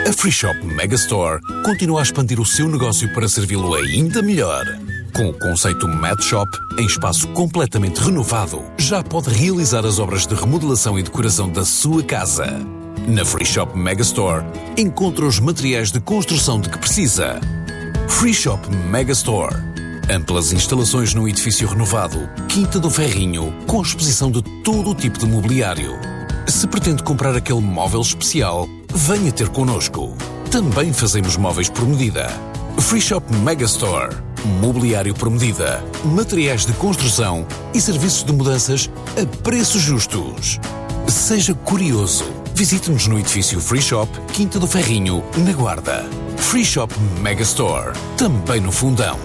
A Free Shop Megastore continua a expandir o seu negócio para servi-lo ainda melhor. Com o conceito Mad Shop, em espaço completamente renovado, já pode realizar as obras de remodelação e decoração da sua casa. Na Free Shop Megastore, encontra os materiais de construção de que precisa. Free Shop Megastore. Amplas instalações num edifício renovado, Quinta do Ferrinho, com exposição de todo o tipo de mobiliário. Se pretende comprar aquele móvel especial, venha ter connosco. Também fazemos móveis por medida. Free Shop Megastore. Mobiliário por medida, materiais de construção e serviços de mudanças a preços justos. Seja curioso. Visite-nos no edifício Free Shop, Quinta do Ferrinho, na Guarda. Free Shop Megastore. Também no Fundão.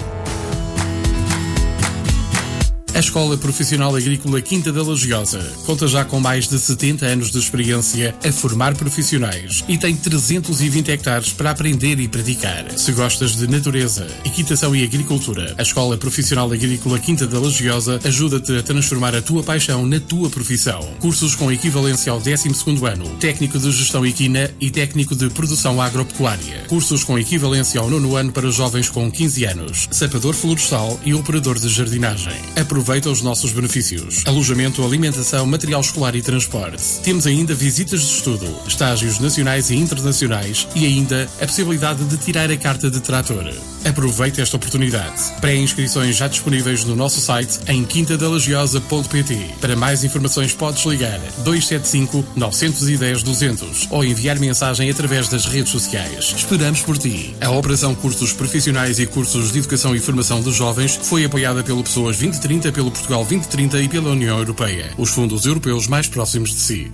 A Escola Profissional Agrícola Quinta da Lajeosa conta já com mais de 70 anos de experiência a formar profissionais e tem 320 hectares para aprender e praticar. Se gostas de natureza, equitação e agricultura, a Escola Profissional Agrícola Quinta da Lajeosa ajuda-te a transformar a tua paixão na tua profissão. Cursos com equivalência ao 12º ano, técnico de gestão equina e técnico de produção agropecuária. Cursos com equivalência ao 9º ano para jovens com 15 anos, sapador florestal e operador de jardinagem. Aproveita os nossos benefícios. Alojamento, alimentação, material escolar e transporte. Temos ainda visitas de estudo, estágios nacionais e internacionais e ainda a possibilidade de tirar a carta de trator. Aproveite esta oportunidade. Pré-inscrições já disponíveis no nosso site em quintadalagiosa.pt. Para mais informações podes ligar 275 910 200 ou enviar mensagem através das redes sociais. Esperamos por ti. A Operação Cursos Profissionais e Cursos de Educação e Formação dos Jovens foi apoiada pelo Pessoas 2030, pelo Portugal 2030 e pela União Europeia, os fundos europeus mais próximos de si.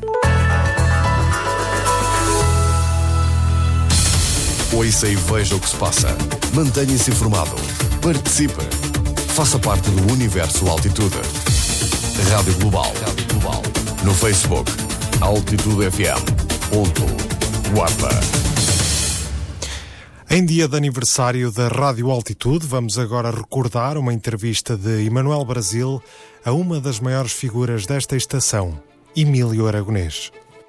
Ouça e veja o que se passa. Mantenha-se informado. Participe. Faça parte do Universo Altitude. Rádio Global. No Facebook, Altitude FM. Guarda. Em dia de aniversário da Rádio Altitude, vamos agora recordar uma entrevista de Emanuel Brasil a uma das maiores figuras desta estação, Emílio Aragonês.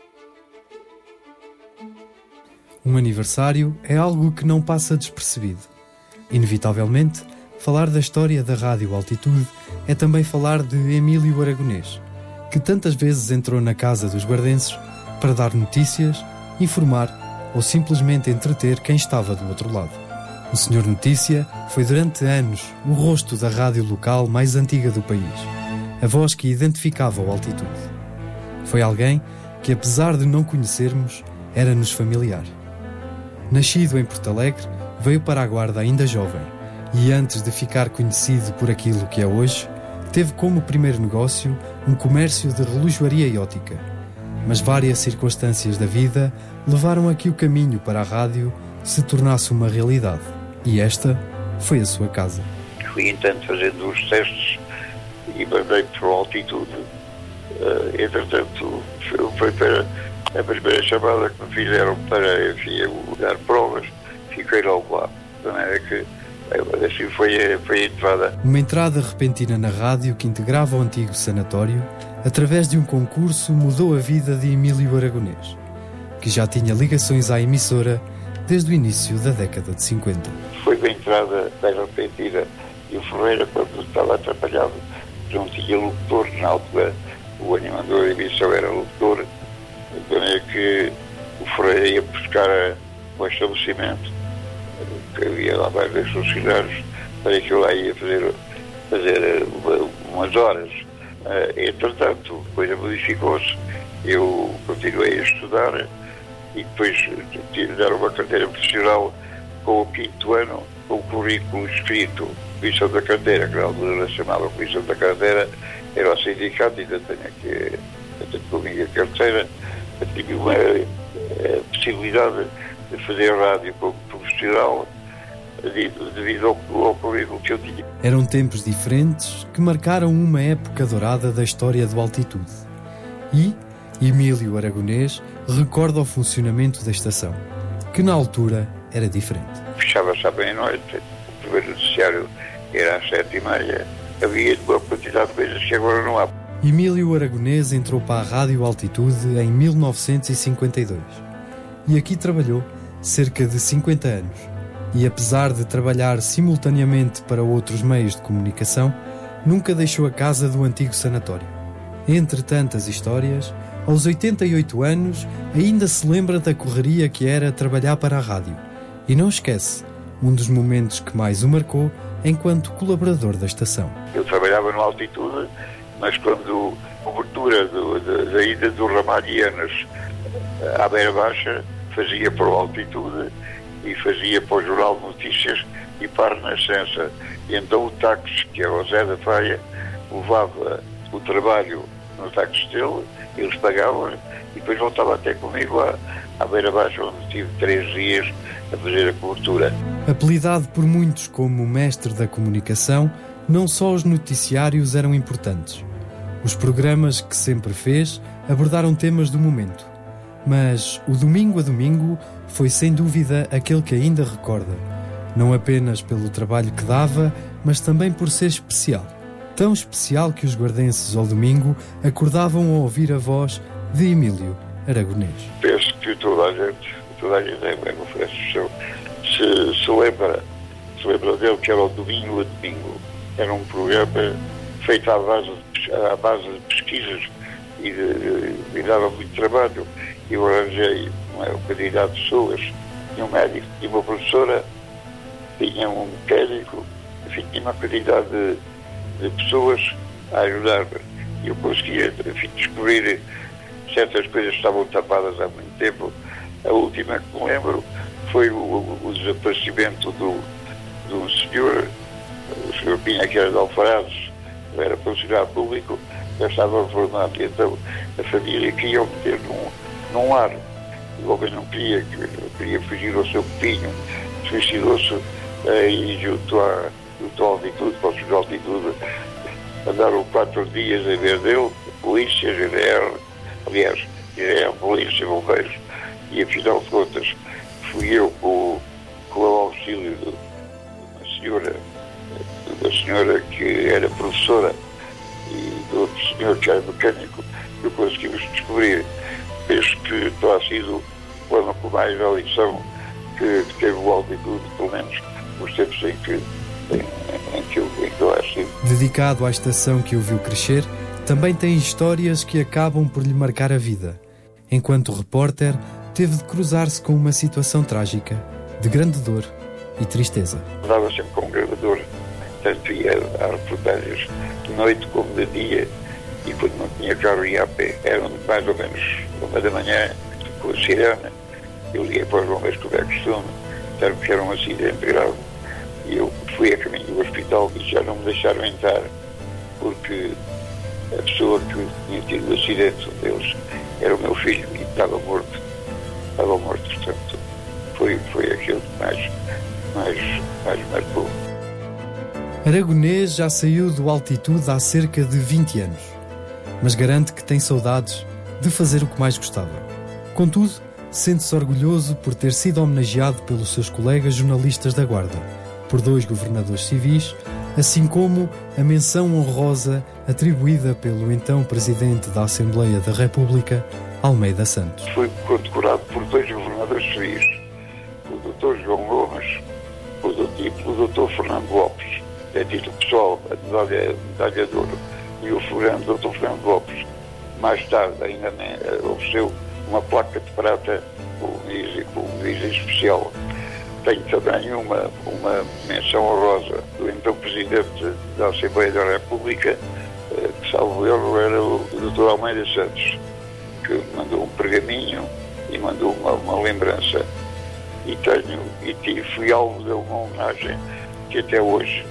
Um aniversário é algo que não passa despercebido. Inevitavelmente, falar da história da Rádio Altitude é também falar de Emílio Aragonês, que tantas vezes entrou na casa dos guardenses para dar notícias, informar ou simplesmente entreter quem estava do outro lado. O Senhor Notícia foi durante anos o rosto da rádio local mais antiga do país, a voz que identificava o Altitude. Foi alguém que, apesar de não conhecermos, era-nos familiar. Nascido em Porto Alegre, veio para a Guarda ainda jovem e, antes de ficar conhecido por aquilo que é hoje, teve como primeiro negócio um comércio de relojoaria e ótica. Mas várias circunstâncias da vida levaram a que o caminho para a rádio se tornasse uma realidade. E esta foi a sua casa. Fui, entanto, fazendo os testes e mandei para a Altitude. Entretanto, foi para a primeira chamada que me fizeram para, enfim, dar provas. Fiquei logo lá. De maneira que assim foi a entrada. Uma entrada repentina na rádio que integrava o antigo sanatório, através de um concurso, mudou a vida de Emílio Aragonês, que já tinha ligações à emissora desde o início da década de 50. Foi uma entrada bem repentina e o Ferreira, quando estava atrapalhado, não tinha locutor. Na altura, o animador da emissão era locutor. Então é que o Ferreira ia buscar um estabelecimento, que havia lá vários funcionários, para que eu lá ia fazer umas horas. Entretanto, a coisa modificou-se. Eu continuei a estudar e depois deram uma carteira profissional com o 5º ano, com o currículo escrito, Comissão da Carteira, que na altura chamava Comissão da Carteira, era o sindicato, ainda tenho aqui, comigo a carteira, tive uma possibilidade de fazer rádio como profissional devido ao currículo que eu tinha. Eram tempos diferentes que marcaram uma época dourada da história do Altitude. E Emílio Aragonês recorda o funcionamento da estação, que na altura era diferente. Fechava-se à meia-noite, o primeiro noticiário era às 7h30, havia uma quantidade de coisas que agora não há. Emílio Aragonês entrou para a Rádio Altitude em 1952 e aqui trabalhou, cerca de 50 anos, e apesar de trabalhar simultaneamente para outros meios de comunicação, nunca deixou a casa do antigo sanatório. Entre tantas histórias, aos 88 anos ainda se lembra da correria que era trabalhar para a rádio e não esquece um dos momentos que mais o marcou enquanto colaborador da estação. Eu trabalhava no Altitude, mas quando a cobertura da ida do Ramalhianas à Beira Baixa, fazia para o Altitude e fazia para o Jornal de Notícias e para a Renascença. E então o táxi, que era o Zé da Faia, levava o trabalho no táxi dele, eles pagavam e depois voltava até comigo à Beira Baixa, onde tive 3 dias a fazer a cobertura. Apelidado por muitos como mestre da comunicação, não só os noticiários eram importantes. Os programas que sempre fez abordaram temas do momento. Mas o Domingo a Domingo foi sem dúvida aquele que ainda recorda, não apenas pelo trabalho que dava, mas também por ser especial. Tão especial que os guardenses ao domingo acordavam ao ouvir a voz de Emílio Aragonês. Penso que toda a gente se lembra dele, que era o Domingo a Domingo. Era um programa feito à base de pesquisas e dava muito trabalho. Eu arranjei uma quantidade de pessoas, tinha um médico, tinha uma professora, tinha um mecânico, enfim, tinha uma quantidade de pessoas a ajudar-me. E eu conseguia, enfim, descobrir certas coisas que estavam tapadas há muito tempo. A última que me lembro foi o desaparecimento do senhor, o senhor Pinha, que era de Alfarazes, era funcionário público, já estava reformado, e então a família queria o meter num lar. O homem não queria fugir ao seu copinho, suicidou-se e junto à Altitude, para o Senhor Altitude, andaram 4 dias a ver dele, polícia, GNR, aliás, GNR, polícia, bombeiros, e afinal de contas fui eu com o auxílio da senhora que era professora e do outro senhor que era mecânico, que conseguimos descobrir. Penso que terá sido o ano com mais a lição que teve o Altitude, pelo menos os tempos em que eu acho. Dedicado à estação que o viu crescer, também tem histórias que acabam por lhe marcar a vida. Enquanto repórter, teve de cruzar-se com uma situação trágica, de grande dor e tristeza. Andava sempre com grande dor, tanto ia a reportagens de noite como de dia, e quando não tinha carro ia a pé. Eram mais ou menos 1 da manhã, com a sirene. Eu liguei para os bombeiros, como é costume, disseram que era um acidente grave. E eu fui a caminho do hospital e já não me deixaram entrar, porque a pessoa que tinha tido o acidente, um deles, era o meu filho e estava morto. Portanto, foi aquilo que mais marcou. Aragonês já saiu do Altitude há cerca de 20 anos, mas garante que tem saudades de fazer o que mais gostava. Contudo, sente-se orgulhoso por ter sido homenageado pelos seus colegas jornalistas da Guarda, por 2 governadores civis, assim como a menção honrosa atribuída pelo então Presidente da Assembleia da República, Almeida Santos. Foi condecorado por 2 governadores civis, o Dr. João Gomes e o Dr. Fernando Lopes, a título pessoal, a medalha de ouro, e o Dr. Fernando Lopes, mais tarde, ainda ofereceu uma placa de prata com um visa especial. Tenho também uma menção honrosa do então Presidente da Assembleia da República, que, salvo erro, era o Dr. Almeida Santos, que mandou um pergaminho e mandou uma lembrança. E fui alvo de uma homenagem que até hoje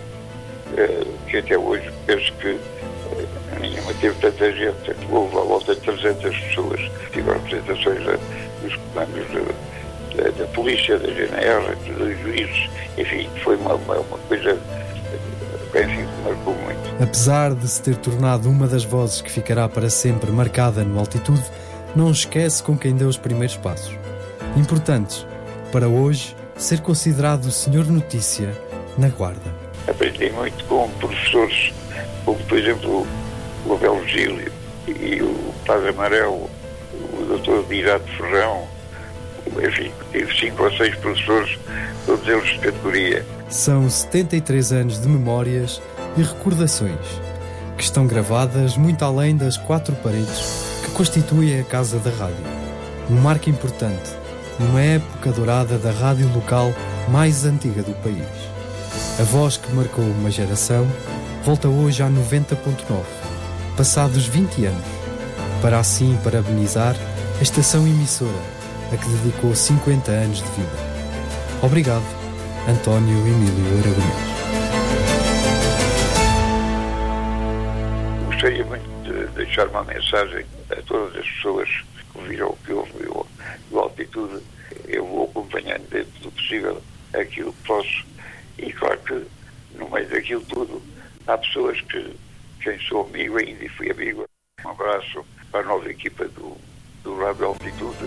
penso que nenhuma teve tanta gente. Houve à volta de 300 pessoas. Tive representações dos comandos da polícia, da GNR, dos juízes. Enfim, foi uma coisa que me marcou muito. Apesar de se ter tornado uma das vozes que ficará para sempre marcada no Altitude, não esquece com quem deu os primeiros passos. Importantes para hoje ser considerado o Senhor Notícia na Guarda. Aprendi muito com professores, como por exemplo o Abel Virgílio e o Padre Amarelo, o Dr. Birato Ferrão, enfim, tive 5 ou 6 professores, todos eles de categoria. São 73 anos de memórias e recordações que estão gravadas muito além das 4 paredes que constituem a Casa da Rádio. Um marco importante numa época dourada da rádio local mais antiga do país. A voz que marcou uma geração volta hoje à 90.9, passados 20 anos, para assim parabenizar a estação emissora, a que dedicou 50 anos de vida. Obrigado, António Emílio Aragonês. Gostaria muito de deixar uma mensagem a todas as pessoas que ouviram o que houve do Altitude. Eu vou acompanhando dentro do possível aquilo que posso, e claro que no meio daquilo tudo há pessoas que quem sou amigo ainda e fui amigo. Um abraço para a nova equipa do Rádio Altitude.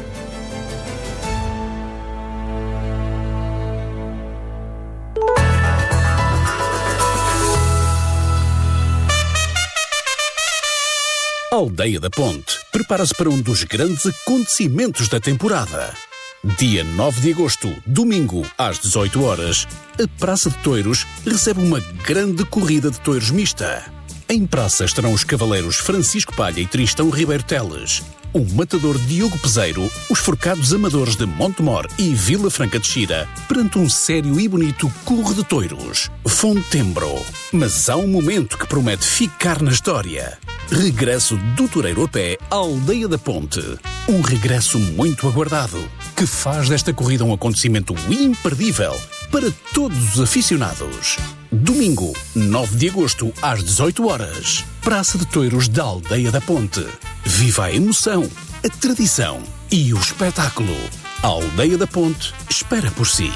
Aldeia da Ponte prepara-se para um dos grandes acontecimentos da temporada. Dia 9 de agosto, domingo, às 18 horas, a Praça de Touros recebe uma grande corrida de touros mista. Em praça estarão os cavaleiros Francisco Palha e Tristão Ribeiro Teles, o matador Diogo Peseiro, os forcados amadores de Montemor e Vila Franca de Xira, perante um sério e bonito corro de touros. Fontembro. Mas há um momento que promete ficar na história. Regresso do toureiro a pé à Aldeia da Ponte. Um regresso muito aguardado, que faz desta corrida um acontecimento imperdível para todos os aficionados. Domingo, 9 de agosto, às 18 horas. Praça de Touros da Aldeia da Ponte. Viva a emoção, a tradição e o espetáculo. A Aldeia da Ponte espera por si.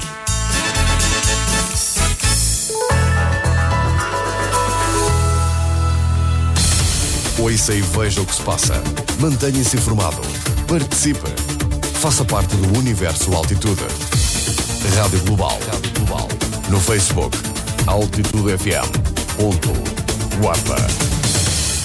Ouça e veja o que se passa. Mantenha-se informado. Participe. Faça parte do Universo Altitude. Rádio Global. No Facebook, Altitude FM. Guarda.